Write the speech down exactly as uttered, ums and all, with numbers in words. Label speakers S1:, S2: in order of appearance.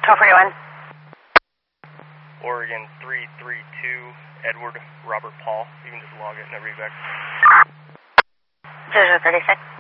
S1: twelve forty-one.
S2: Oregon three three two, Edward Robert Paul. You can just log it and read back.
S1: zero zero thirty-six.